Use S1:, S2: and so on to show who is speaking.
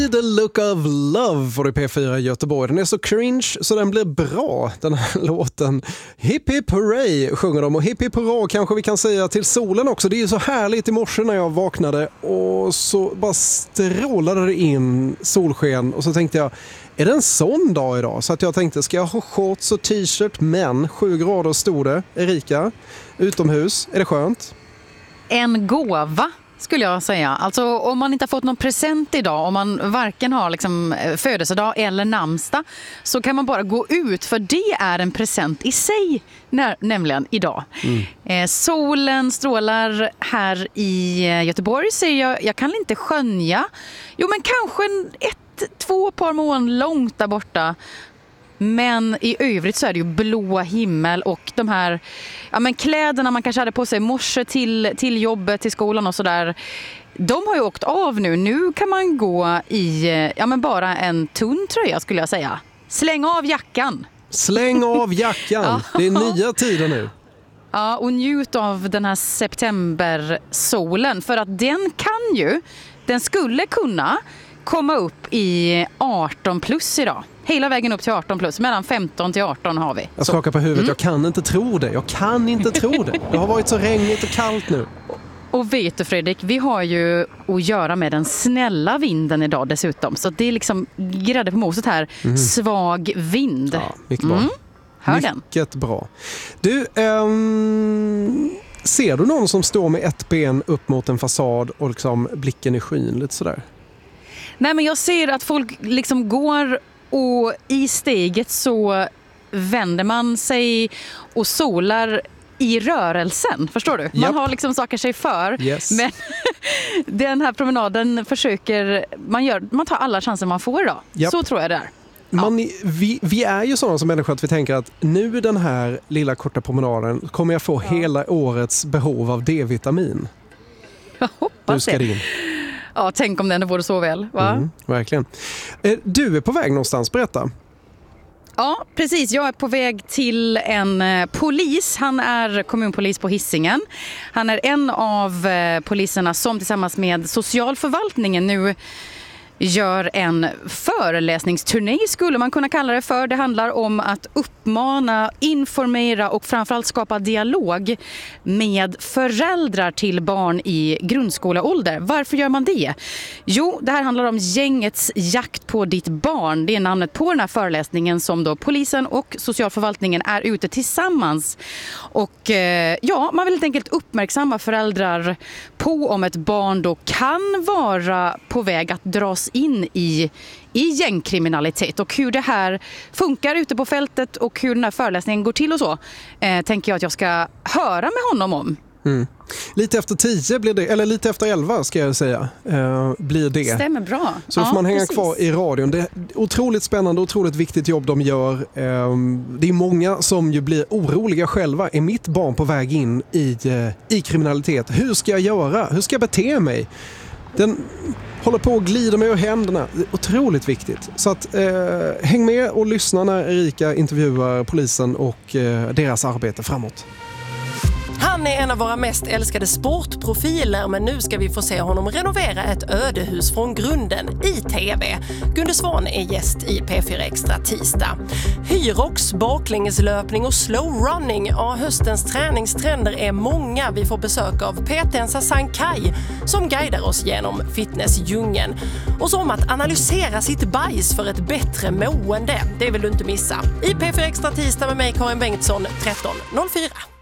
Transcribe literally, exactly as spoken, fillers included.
S1: The Look of Love får du P fyra i Göteborg. Den är så cringe så den blir bra, den här låten. Hipp hipp hurray sjunger de, och hipp hipp hurra kanske vi kan säga till solen också. Det är ju så härligt i morse när jag vaknade och så bara strålade det in solsken och så tänkte jag, är det en sån dag idag? Så att jag tänkte, ska jag ha shorts och t-shirt, men sju grader stod det. Erika, utomhus, är det skönt?
S2: En gåva skulle jag säga. Alltså om man inte har fått någon present idag, om man varken har liksom födelsedag eller namnsdag, så kan man bara gå ut, för det är en present i sig, när, nämligen idag. Mm. Eh, solen strålar här i Göteborg, så jag, jag kan inte skönja. Jo, men kanske en, ett, två par moln långt där borta. Men i övrigt så är det ju blå himmel och de här ja, men kläderna man kanske hade på sig i morse till, till jobbet, till skolan och sådär. De har ju åkt av nu. Nu kan man gå i ja, men bara en tunn tröja skulle jag säga. Släng av jackan.
S1: Släng av jackan. Det är nya tider nu.
S2: Ja, och njut av den här septembersolen. För att den kan ju, den skulle kunna komma upp i arton plus idag. Hela vägen upp till arton plus, mellan femton till arton har vi.
S1: Jag skakar på huvudet, mm. jag kan inte tro det. Jag kan inte tro det. Det har varit så regnigt och kallt nu.
S2: Och vet du Fredrik, vi har ju att göra med den snälla vinden idag dessutom. Så det är liksom grädde på moset här. Mm. Svag vind.
S1: Ja, mycket bra.
S2: Mm. Hör mycket den.
S1: Mycket bra. Du, um, ser du någon som står med ett ben upp mot en fasad och liksom blicken i skyn lite sådär?
S2: Nej, men jag ser att folk liksom går och i steget så vänder man sig och solar i rörelsen, förstår du? Man yep. har liksom saker sig för.
S1: Yes.
S2: Men den här promenaden försöker, man, gör, man tar alla chanser man får idag. Yep. Så tror jag det är. Ja.
S1: Man, vi, vi är ju sådana som människor att vi tänker att nu den här lilla korta promenaden kommer jag få ja. hela årets behov av D-vitamin.
S2: Jag hoppas
S1: du ska
S2: det.
S1: In.
S2: Ja, tänk om den vore så väl, va?
S1: Mm, verkligen. Du är på väg någonstans, berätta.
S2: Ja, precis. Jag är på väg till en polis. Han är kommunpolis på Hisingen. Han är en av poliserna som tillsammans med socialförvaltningen nu gör en föreläsningsturné, skulle man kunna kalla det för. Det handlar om att uppmana, informera och framförallt skapa dialog med föräldrar till barn i grundskoleålder. Varför gör man det? Jo, det här handlar om gängets jakt på ditt barn. Det är namnet på den här föreläsningen som då polisen och socialförvaltningen är ute tillsammans. Och eh, ja, man vill helt enkelt uppmärksamma föräldrar på om ett barn då kan vara på väg att dras in i, i gängkriminalitet, och hur det här funkar ute på fältet och hur den här föreläsningen går till och så eh, tänker jag att jag ska höra med honom om.
S1: Mm. Lite efter tio blir det, eller lite efter elva ska jag säga, eh, blir det.
S2: Stämmer bra.
S1: Så då får
S2: ja,
S1: man hänga
S2: precis.
S1: kvar i radion. Det är otroligt spännande, otroligt viktigt jobb de gör. Eh, det är många som ju blir oroliga själva. Är mitt barn på väg in i, eh, i kriminalitet? Hur ska jag göra? Hur ska jag bete mig? Den håller på att glida mig ur händerna. Det är otroligt viktigt. Så att, eh, häng med och lyssna när Erika intervjuar polisen och eh, deras arbete framåt.
S3: Han är en av våra mest älskade sportprofiler, men nu ska vi få se honom renovera ett ödehus från grunden i tv. Gunde Svan är gäst i P fyra Extra tisdag. Hyrox, baklängeslöpning och slow running. Ja, höstens träningstrender är många. Vi får besök av P T:ns Hassan Kaj som guidar oss genom fitnessdjungeln. Och så om att analysera sitt bajs för ett bättre mående. Det vill du inte missa. I P fyra Extra tisdag med mig, Karin Bengtsson, tretton noll fyra.